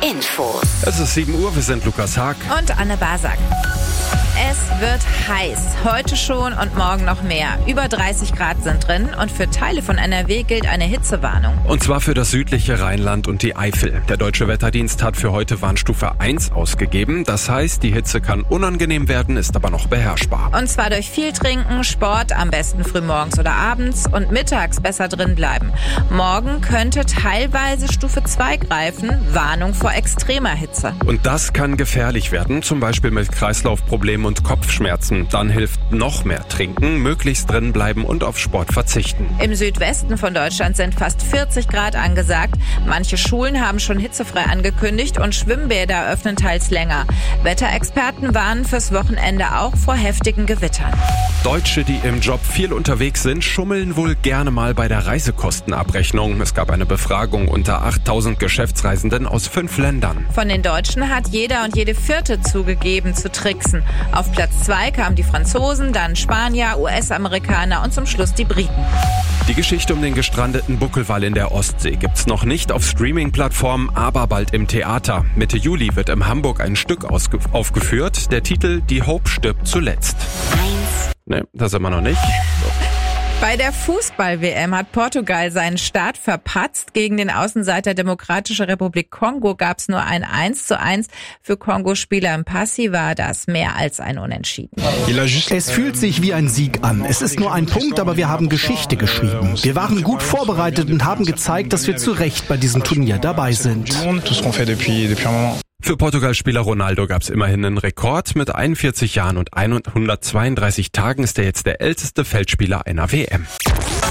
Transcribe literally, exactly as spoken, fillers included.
Infos. Es ist sieben Uhr, wir sind Lukas Haag und Anne Basak. Es wird heiß, heute schon und morgen noch mehr. Über dreißig Grad sind drin und für Teile von N R W gilt eine Hitzewarnung. Und zwar für das südliche Rheinland und die Eifel. Der Deutsche Wetterdienst hat für heute Warnstufe eins ausgegeben. Das heißt, die Hitze kann unangenehm werden, ist aber noch beherrschbar. Und zwar durch viel Trinken, Sport, am besten frühmorgens oder abends und mittags besser drin bleiben. Morgen könnte teilweise Stufe zwei greifen, Warnung vor extremer Hitze. Und das kann gefährlich werden, zum Beispiel mit Kreislaufproblemen und Kopfschmerzen. Dann hilft noch mehr trinken, möglichst drin bleiben und auf Sport verzichten. Im Südwesten von Deutschland sind fast vierzig Grad angesagt. Manche Schulen haben schon hitzefrei angekündigt und Schwimmbäder öffnen teils länger. Wetterexperten warnen fürs Wochenende auch vor heftigen Gewittern. Deutsche, die im Job viel unterwegs sind, schummeln wohl gerne mal bei der Reisekostenabrechnung. Es gab eine Befragung unter achttausend Geschäftsreisenden aus fünf Ländern. Von den Deutschen hat jeder und jede Vierte zugegeben zu tricksen. Auf Platz zwei kamen die Franzosen, dann Spanier, U S-Amerikaner und zum Schluss die Briten. Die Geschichte um den gestrandeten Buckelwal in der Ostsee gibt's noch nicht auf Streaming-Plattformen, aber bald im Theater. Mitte Juli wird in Hamburg ein Stück ausge- aufgeführt. Der Titel Die Hope stirbt zuletzt. Eins. Ne, das sind wir noch nicht. So. Bei der Fußball-W M hat Portugal seinen Start verpatzt. Gegen den Außenseiter Demokratische Republik Kongo gab es nur ein eins zu eins. Für Kongo-Spieler Mpassi war das mehr als ein Unentschieden. Es fühlt sich wie ein Sieg an. Es ist nur ein Punkt, aber wir haben Geschichte geschrieben. Wir waren gut vorbereitet und haben gezeigt, dass wir zu Recht bei diesem Turnier dabei sind. Für Portugal-Spieler Ronaldo gab es immerhin einen Rekord. Mit einundvierzig Jahren und hundertzweiunddreißig Tagen ist er jetzt der älteste Feldspieler einer W M.